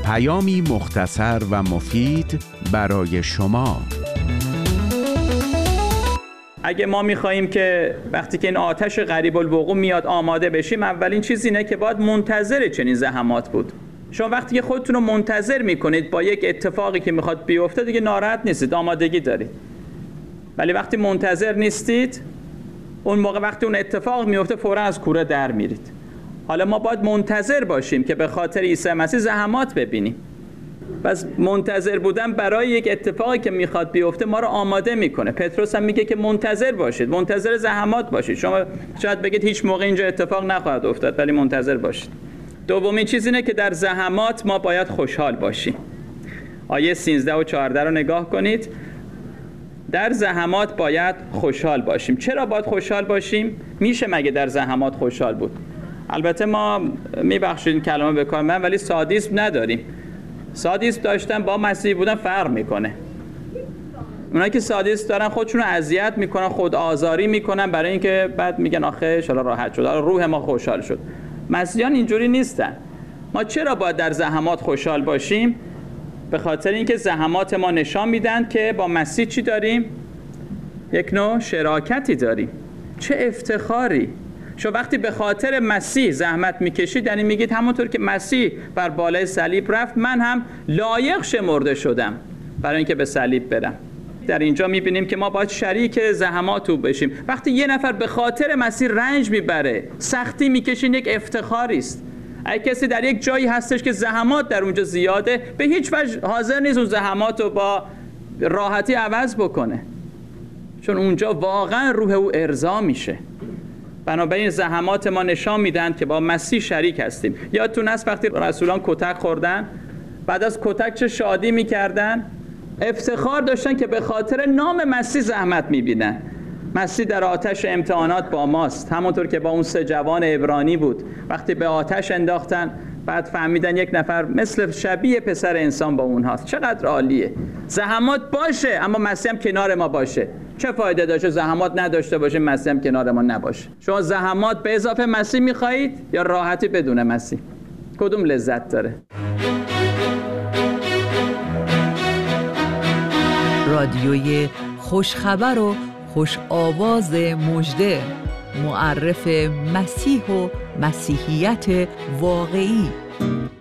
پیامی مختصر و مفید برای شما. اگه ما می‌خوایم که وقتی که این آتش قریب الوقوع میاد آماده بشیم، اولین چیز اینه که باید منتظر چنین زحمات بود. شما وقتی که خودتون رو منتظر میکنید با یک اتفاقی که میخواد بیفته، دیگه ناراحت نیستید، آمادگی دارید. ولی وقتی منتظر نیستید، اون موقع وقتی اون اتفاق میفته فوراً از کوره در میرید. حالا ما باید منتظر باشیم که به خاطر عیسی مسیح زحمات ببینیم. پس منتظر بودن برای یک اتفاقی که میخواد بیفته ما رو آماده میکنه. پتروس هم میگه که منتظر باشید، منتظر زحمات باشید. شما شاید بگید هیچ موقع اینجا اتفاق نخواهد افتاد، ولی منتظر باشید. دومین چیز اینه که در زحمات ما باید خوشحال باشیم. آیه 13 و 14 رو نگاه کنید. در زحمات باید خوشحال باشیم. چرا باید خوشحال باشیم؟ میشه مگه در زحمات خوشحال بود؟ البته ما میبخشید این کلمه به کار من، ولی سادیسم نداریم. سادیسم داشتن با مسیحی بودن فرق میکنه. اونایی که سادیسم دارن خودشون رو اذیت میکنن، خود آزاری میکنن برای اینکه بعد میگن آخه شالا راحت شد، روح ما خوشحال شد. مسیحیان اینجوری نیستن. ما چرا باید در زحمات خوشحال باشیم؟ به خاطر اینکه زحمات ما نشان میدن که با مسیح چی داریم؟ یک نوع شراکتی داریم. چه افتخاری! شما وقتی به خاطر مسیح زحمت میکشید، یعنی میگید همونطور که مسیح بر بالای صلیب رفت، من هم لایق شمرده شدم برای اینکه به صلیب برم. در اینجا میبینیم که ما باید شریک زحمات او بشیم. وقتی یه نفر به خاطر مسیح رنج میبره، سختی میکشه، یک افتخاری است. اگه کسی در یک جایی هستش که زحمات در اونجا زیاده، به هیچ وجه حاضر نیست اون زحمات رو با راحتی عوض بکنه، چون اونجا واقعا روح او ارضا میشه. بنابراین زحمات ما نشان میدن که با مسیح شریک هستیم. یادتون هست وقتی رسولان کتک خوردن، بعد از کتک چه شادی میکردن؟ افتخار داشتن که به خاطر نام مسیح زحمت میبینن. مسیح در آتش امتحانات با ماست، همونطور که با اون 3 جوان عبرانی بود. وقتی به آتش انداختن، بعد فهمیدن یک نفر مثل شبیه پسر انسان با اونهاست. چقدر عالیه! زحمات باشه اما مسیح هم کنار ما باشه. چه فایده داشته زحمات نداشته باشه، مسیح هم کنار ما نباشه؟ شما زحمات به اضافه مسیح میخواهید یا راحتی بدون مسیح؟ کدوم لذت داره؟ رادیوی خوشخبر و خوش آواز مژده، معرف مسیح و مسیحیت واقعی.